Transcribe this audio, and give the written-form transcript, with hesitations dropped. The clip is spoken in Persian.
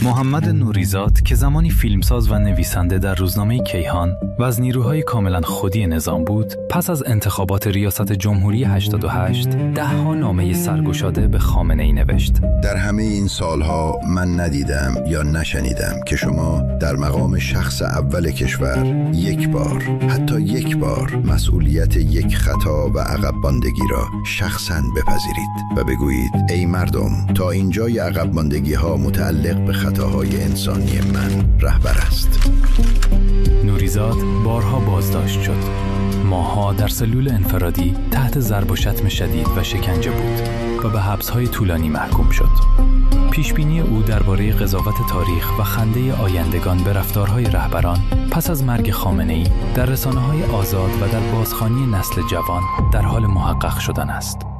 محمد نوریزاد که زمانی فیلمساز و نویسنده در روزنامه کیهان و از نیروهای کاملا خودی نظام بود، پس از انتخابات ریاست جمهوری 88 10ها نامه سرگشاده به خامنه‌ای نوشت. در همه این سالها من ندیدم یا نشنیدم که شما در مقام شخص اول کشور یک بار، حتی یک بار، مسئولیت یک خطا و عقب ماندگی را شخصاً بپذیرید و بگویید ای مردم، تا اینجای عقب ماندگی ها متعلق به خطاهای انسانی من رهبر است. نوریزاد بارها بازداشت شد. ماه‌ها در سلول انفرادی تحت ضرب و شتم شدید و شکنجه بود و به حبس‌های طولانی محکوم شد. پیشبینی او درباره قضاوت تاریخ و خنده آیندگان به رفتارهای رهبران پس از مرگ خامنه‌ای در رسانه‌های آزاد و در بازخوانی نسل جوان در حال محقق شدن است.